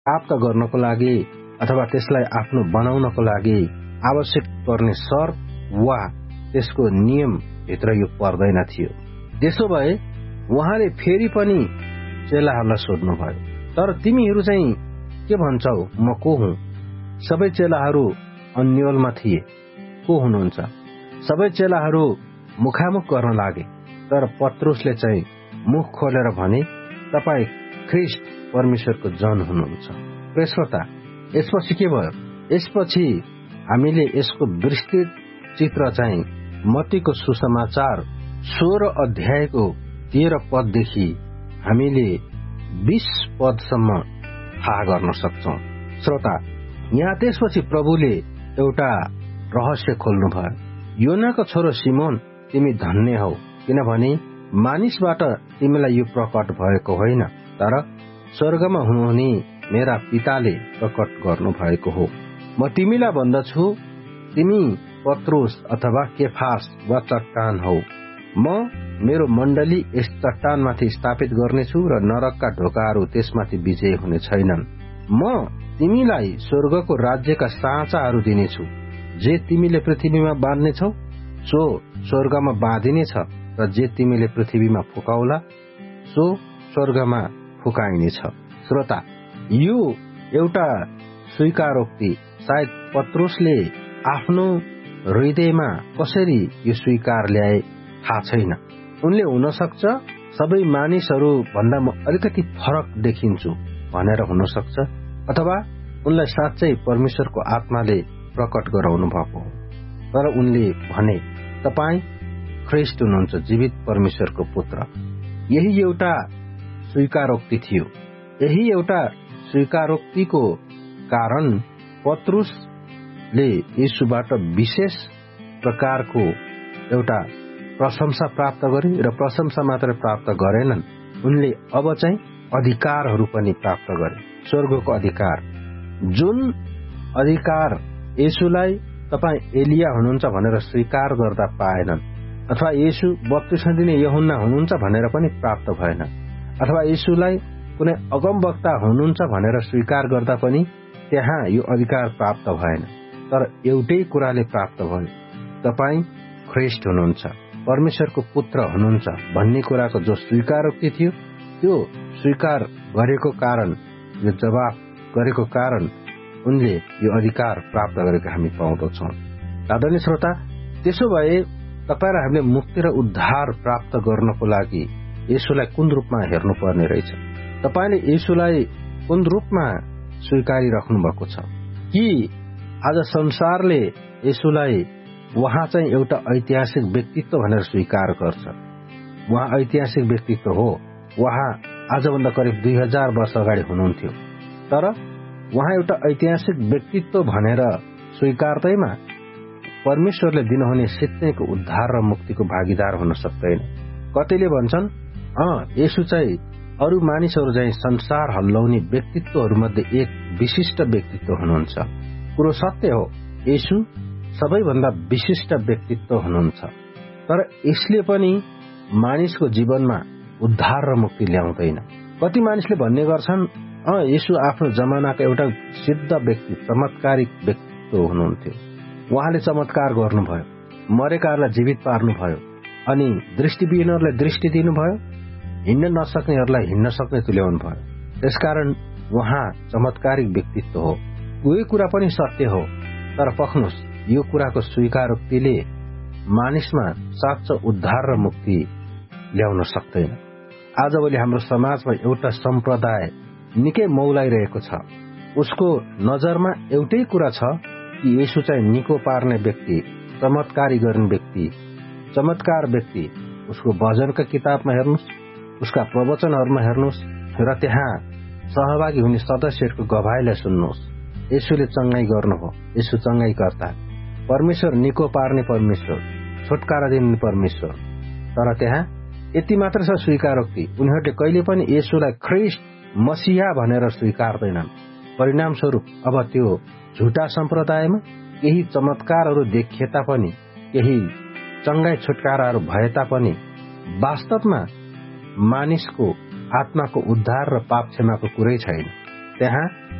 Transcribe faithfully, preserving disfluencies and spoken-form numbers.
प्राप्त गर्नको लागि अथवा त्यसलाई आफ्नो बनाउनको लागि आवश्यक पर्ने शर्त वा त्यसको नियम भित्र यो पर्दैन थियो। त्यसो भए उहाँले फेरि पनि चेलाहरूलाई सोध्नुभयो, तर तिमीहरू चाहिँ के भन्छौ, म को हुँ? सबै चेलाहरू अन्योलमा थिए। को हुनुहुन्छ? सबै चेलाहरू मुखामुख गर्न लागे, तर पत्रुसले चाहिँ मुख खोलेर भने, तपाईँ ख्रिस्ट परमेश्वरको जन हुनुहुन्छ। प्रिय श्रोता, यसपछि के भयो? यसपछि हामीले यसको विस्तृत चित्र चाहिँ मत्तीको सुसमाचार सोह्र अध्यायको तेह्र पददेखि हामीले बीस पदसम्म थाहा गर्न सक्छौं। श्रोता, यहाँ त्यसपछि प्रभुले एउटा रहस्य खोल्नुभयो। योनाको छोरो सिमोन, तिमी धन्य हौ, किनभने मानिसबाट तिमीलाई यो प्रकट भएको होइन, तर स्वर्गमा हुनुहुने मेरा पिताले प्रकट गर्नु भएको हो। म तिमीलाई भन्दछु, तिमी पत्रुस अथवा केफास वा चट्टान हौ। म मेरो मण्डली यस चट्टानमाथि स्थापित गर्नेछु र नरकका ढोकाहरू त्यसमाथि विजय हुने छैनन्। म तिमीलाई स्वर्गको राज्यका साँचाहरू दिनेछु। जे तिमीले पृथ्वीमा बाँध्नेछौ सो स्वर्गमा बाँधिनेछ, र जे तिमीले पृथ्वीमा फुकाउला सो स्वर्गमा फुकाइनेछ। श्रोता, यो एउटा स्वीकारोक्ति सायद पत्रुसले आफ्नो हृदयमा कसरी यो स्वीकार ल्याए थाहा छैन। उनले हुन सक्छ सबै मानिसहरू भन्दा म अलिकति फरक देखिन्छु भनेर हुन सक्छ, अथवा उनलाई साँच्चै परमेश्वरको आत्माले प्रकट गराउनु भएको हो। तर उनले भने, तपाईँ ख्रिस्ट हुनुहुन्छ, जीवित परमेश्वरको पुत्र। यही एउटा स्वीकारोक्ति थियो। यही एउटा स्वीकारोक्तिको कारण पत्रुसले यीशुबाट विशेष प्रकारको एउटा प्रशंसा प्राप्त गरे, र प्रशंसा मात्र प्राप्त गरेनन्, उनले अब चाहिँ अधिकारहरू पनि प्राप्त गरे। स्वर्गको अधिकार, जुन अधिकार येशूलाई तपाईँ एलिया हुनुहुन्छ भनेर स्वीकार गर्दा पाएनन्, अथवा येशू बप्तिस्मा दिने यूहन्ना हुनुहुन्छ भनेर पनि प्राप्त भएन, अथवा येशूलाई कुनै अगमवक्ता हुनुहुन्छ भनेर स्वीकार गर्दा पनि त्यहाँ यो अधिकार प्राप्त भएन। तर एउटै कुराले प्राप्त भयो, तपाईँ ख्रिस्ट हुनुहुन्छ, परमेश्वरको पुत्र हुनुहुन्छ भन्ने कुराको जो स्वीकारोक्ति थियो, त्यो स्वीकार गरेको कारण, यो जवाफ गरेको कारण उनले यो अधिकार प्राप्त गरेको हामी पाउँदछौँ। आदरणीय श्रोता, त्यसो भए तपाईँ र हामीले मुक्ति र उद्धार प्राप्त गर्नको लागि येशूलाई कुन रूपमा हेर्नुपर्ने रहेछ? तपाईँले येशूलाई कुन रूपमा स्वीकारिराख्नु भएको छ? कि आज संसारले येशूलाई उहाँ चाहिँ एउटा ऐतिहासिक व्यक्तित्व भनेर स्वीकार गर्छ? उहाँ ऐतिहासिक व्यक्तित्व हो, उहाँ आजभन्दा करिब दुई हजार वर्ष अगाडि हुनुहुन्थ्यो, तर उहाँ एउटा ऐतिहासिक व्यक्तित्व भनेर स्वीकार्दैमा परमेश्वरले दिनुहुने सित्तैको उद्धार र मुक्तिको भागीदार हुन सक्दैन। कतिले भन्छन्, अँ येशू चाहिँ अरू मानिसहरू चाहिँ संसार हल्लाउने व्यक्तित्वहरूमध्ये एक विशिष्ट व्यक्तित्व हुनुहुन्छ। कुरो सत्य हो, येशू सबैभन्दा विशिष्ट व्यक्तित्व हुनुहुन्छ, तर यसले पनि मानिसको जीवनमा उद्धार र मुक्ति ल्याउँदैन। कति मानिसले भन्ने गर्छन्, अँ येशू आफ्नो जमानाको एउटा सिद्ध व्यक्ति, चमत्कारिक व्यक्तित्व हुनुहुन्थ्यो। उहाँले चमत्कार गर्नुभयो, मरेकाहरूलाई जीवित पार्नुभयो, अनि दृष्टिविहीनहरूलाई दृष्टि दिनुभयो, हिँड्न नसक्नेहरूलाई हिँड्न सक्ने तुल्याउनु भयो। त्यसकारण उहाँ चमत्कारिक व्यक्तित्व हो। उही कुरा पनि सत्य हो, तर पख्नुस्, यो कुराको स्वीकारोक्तिले मानिसमा साँचो उद्धार र मुक्ति ल्याउन सक्दैन। आजभोलि हाम्रो समाजमा एउटा सम्प्रदाय निकै मौलाइरहेको छ। उसको नजरमा एउटै कुरा छ कि येशू चाहिँ निको पार्ने व्यक्ति, चमत्कारी गर्ने व्यक्ति, चमत्कार व्यक्ति। उसको भजनका किताबमा हेर्नुहोस्, उसका प्रवचनहरूमा हेर्नुहोस्, र त्यहाँ सहभागी हुने सदस्यहरूको गवाहीलाई सुन्नुहोस्। येशूले चंगाई गर्नु हो, येशू चंगाई गर्ता, परमेश्वर निको पार्ने परमेश्वर, छुटकारा दिने परमेश्वर। तर त्यहाँ यति मात्र छ स्वीकारोक्ति, उनीहरूले कहिले पनि येशूलाई ख्रिस्ट मसिहा भनेर स्वीकार्दैनन्। परिणाम स्वरूप अब त्यो झुटा सम्प्रदायमा केही चमत्कारहरू देखिए तापनि, केही चंगाई छुटकाराहरू भए तापनि वास्तवमा मानिसको आत्माको उद्धार र पाप क्षमाको कुरै छैन। त्यहाँ